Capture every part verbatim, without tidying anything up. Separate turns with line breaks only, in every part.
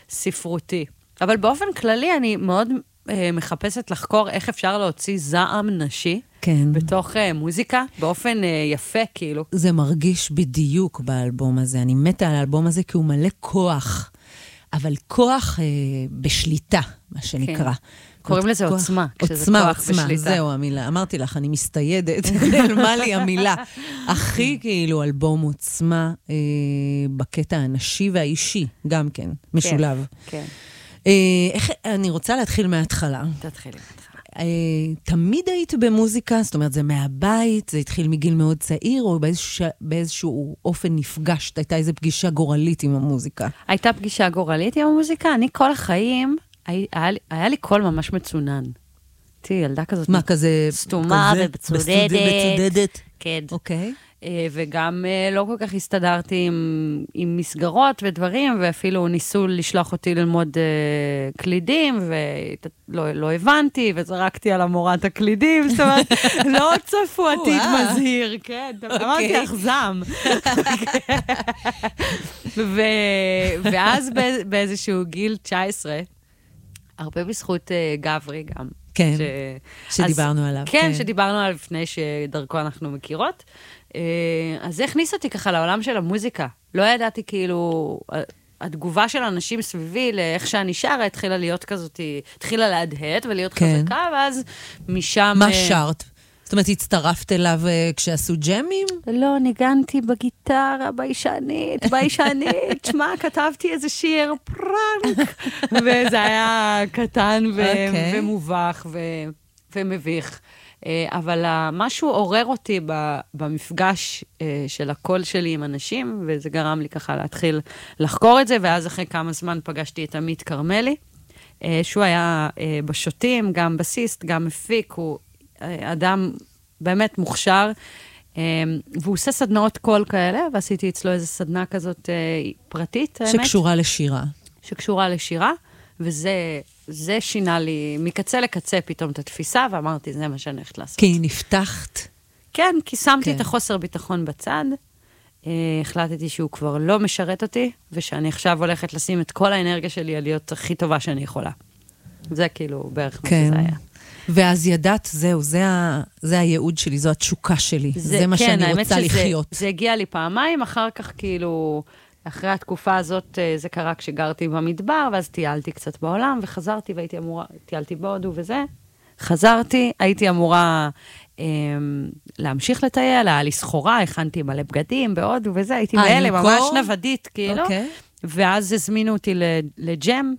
ספרותי. אבל באופן כללי אני מאוד אה, מחפשת לחקור איך אפשר להוציא זעם נשי,
כן.
בתוך אה, מוזיקה, באופן אה, יפה, כאילו.
זה מרגיש בדיוק באלבום הזה. אני מתה על האלבום הזה כי הוא מלא כוח. אבל כוח אה, בשליטה, מה שנקרא.
קוראים לזה
כוח,
עוצמה, כשזה
עוצמה,
כוח
עוצמה,
בשליטה.
זהו המילה. אמרתי לך, אני מסתיידת, נעלמה לי המילה. הכי כאילו אלבום עוצמה אה, בקטע הנשי והאישי, גם כן, משולב.
כן.
אה, איך, אני רוצה להתחיל מההתחלה.
תתחילי מההתחלה.
אה, תמיד היית במוזיקה, זאת אומרת, זה מהבית, זה התחיל מגיל מאוד צעיר, או באיזשהו, באיזשהו אופן נפגשת, הייתה איזו פגישה גורלית עם המוזיקה?
הייתה פגישה גורלית עם המוזיקה, אני כל החיים, היה לי, היה לי קול ממש מצונן. תראי, ילדה כזאת.
מה, כזה...
סתומה ובצודדת.
בצודדת.
כן.
אוקיי.
וגם לא כל כך הסתדרתי עם, עם מסגרות ודברים, ואפילו ניסו לשלוח אותי ללמוד uh, קלידים, ולא לא הבנתי, וזרקתי על המורת הקלידים, זאת אומרת, לא צפו עתיד מזהיר, כן, אמרתי לך זעם. ואז באיזשהו גיל תשע עשרה, הרבה בזכות uh, גברי גם.
כן, ש... שדיברנו
אז,
עליו.
כן, כן, שדיברנו עליו לפני שדרכו אנחנו מכירות. אז זה הכניס אותי ככה לעולם של המוזיקה. לא ידעתי כאילו, התגובה של אנשים סביבי לאיך שאני שרה התחילה להיות כזאת, התחילה להדהד ולהיות כן. חזקה, ואז משם...
מה שרת? זאת אומרת, הצטרפת אליו כשעשו ג'מים?
לא, ניגנתי בגיטרה, ביישנית, ביישנית, שמה, כתבתי איזה שיר פרנק, וזה היה קטן ו- okay. ומובך ו- ומביך. אבל משהו עורר אותי במפגש של הקול שלי עם אנשים, וזה גרם לי ככה להתחיל לחקור את זה, ואז אחרי כמה זמן פגשתי את עמית קרמלי, שהוא היה בשוטים, גם בסיסט, גם מפיק, הוא אדם באמת מוכשר, והוא עושה סדנאות קול כאלה, ועשיתי אצלו איזו סדנה כזאת פרטית, האמת.
שקשורה לשירה.
שקשורה לשירה, וזה זה שינה לי מקצה לקצה פתאום את התפיסה, ואמרתי, זה מה שאני הולכת לעשות.
כי נפתחת?
כן, כי שמתי
כן.
את החוסר ביטחון בצד, החלטתי שהוא כבר לא משרת אותי, ושאני עכשיו הולכת לשים את כל האנרגיה שלי על להיות הכי טובה שאני יכולה. זה כאילו בערך
כן.
מה שזה היה.
ואז ידעת, זהו, זה, ה, זה הייעוד שלי, זו התשוקה שלי, זה, זה מה
כן,
שאני רוצה
שזה,
לחיות.
זה הגיע לי פעמיים, אחר כך כאילו, אחרי התקופה הזאת, זה קרה כשגרתי במדבר, ואז טיילתי קצת בעולם, וחזרתי והייתי אמורה, טיילתי בהודו וזה, חזרתי, הייתי אמורה אה, להמשיך לטייל, היה לי סחורה, הכנתי מלא בגדים בהודו וזה, הייתי באלה, ממש נוודית, כאילו, okay. ואז הזמינו אותי לג'ם,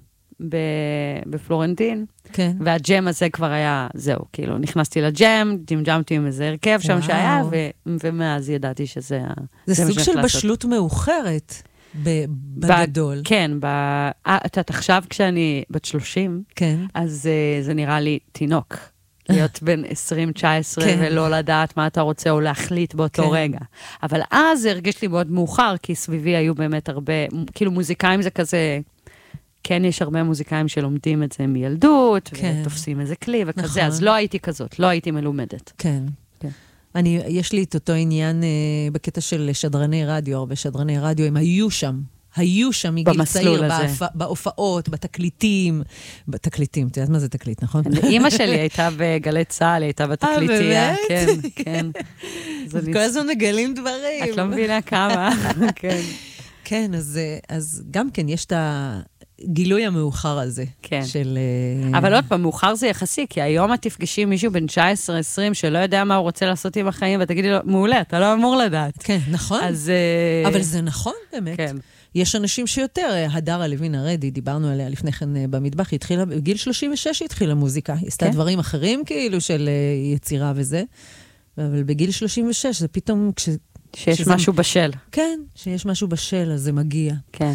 בפלורנטין, כן. והג'ם הזה כבר היה, זהו, כאילו, נכנסתי לג'ם, ג'מג'מתי עם איזה הרכב שם שהיה, ו- ומאז ידעתי שזה...
זה, זה סוג של לעשות. בשלות מאוחרת, בגדול.
ב- כן, ב- את יודעת, עכשיו כשאני בת שלושים, כן. אז uh, זה נראה לי תינוק, להיות בין עשרים תשע עשרה, כן. ולא לדעת מה אתה רוצה, או להחליט באותו כן. רגע. אבל אז זה הרגיש לי מאוד מאוחר, כי סביבי היו באמת הרבה, כאילו מוזיקאים זה כזה... כן, יש הרבה מוזיקאים שלומדים את זה מילדות, כן. ותופסים איזה כלי וכזה, נכון. אז לא הייתי כזאת, לא הייתי מלומדת.
כן. כן. אני, יש לי את אותו עניין אה, בקטע של שדרני רדיו, הרבה שדרני רדיו, הם היו שם, היו שם מגיל צעיר, בהופ... בהופעות, בתקליטים, בתקליטים, אתה יודעת מה זה תקליט, נכון?
אמא שלי הייתה בגלי צהל, הייתה בתקליטייה, כן, כן.
כל הזמן מגלים דברים.
את לא מבינה כמה, כן.
כן, אז, אז גם כן יש את ה... גילוי המאוחר הזה.
כן.
של...
אבל עוד פעם, מאוחר זה יחסי, כי היום את תפגשי מישהו בין תשע עשרה עשרים שלא יודע מה הוא רוצה לעשות עם החיים, ותגידי לו, מעולה, אתה לא אמור לדעת.
כן, נכון.
אז...
אבל זה נכון באמת. כן. יש אנשים שיותר, הדרה לוין הרדי, דיברנו עליה לפני כן במטבח, היא התחילה, בגיל שלושים ושש היא התחילה מוזיקה. היא עשתה כן. דברים אחרים כאילו של יצירה וזה, אבל בגיל שלושים ושש זה פתאום... כש...
שיש שזה... משהו בשל.
כן, שיש משהו בשל, אז זה מגיע.
כן.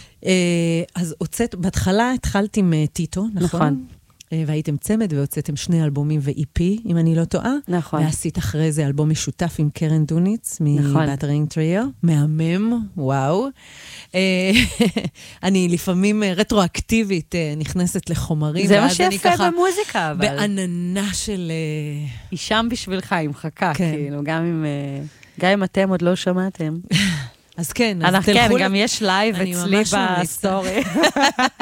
אז הוצאת, בהתחלה התחלת עם טיטו, נכון? נכון. והייתם צמד והוצאתם שני אלבומים ו-אי פי, אם אני לא טועה.
נכון.
ועשית אחרי זה אלבום משותף עם קרן דוניץ,
נכון.
מבטרינג טריו. מהמם, וואו. אני לפעמים רטרואקטיבית נכנסת לחומרים.
זה מה שיפה במוזיקה, אבל.
בעננה של...
היא שם בשבילך, היא מחכה, כאילו, גם אם... גם אם אתם עוד לא שמעתם.
אז כן,
אז תלכו... כן, גם יש לייב אצלי בסטורי.